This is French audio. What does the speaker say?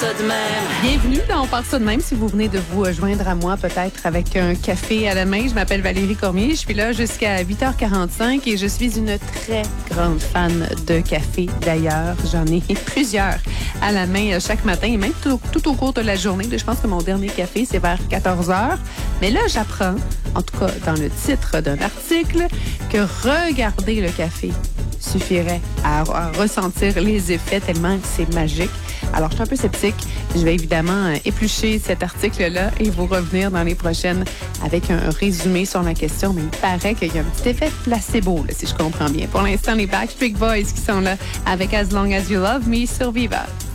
ça de même. Bienvenue dans On part ça de même. Si vous venez de vous joindre à moi, peut-être avec un café à la main, je m'appelle Valérie Cormier. Je suis là jusqu'à 8h45 et je suis une très grande fan de café. D'ailleurs, j'en ai plusieurs à la main chaque matin et même tout au cours de la journée. Je pense que mon dernier café, c'est vers 14h. Mais là, j'apprends, en tout cas dans le titre d'un article, que regarder le café suffirait à ressentir les effets tellement que c'est magique. Alors, je suis un peu sceptique. Je vais évidemment éplucher cet article-là et vous revenir dans les prochaines avec un résumé sur la question. Mais il paraît qu'il y a un petit effet placebo, là, si je comprends bien. Pour l'instant, les Backstreet Boys qui sont là avec As Long As You Love Me sur Viva.